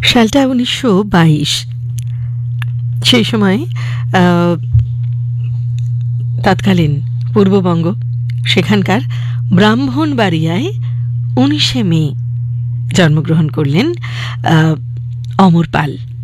সালটা 1922। সেই সময় তৎকালীন পূর্ববঙ্গ, সেখানকার ব্রাহ্মণবাড়িয়ায় 19শে মে জন্মগ্রহণ করলেন অমর পাল।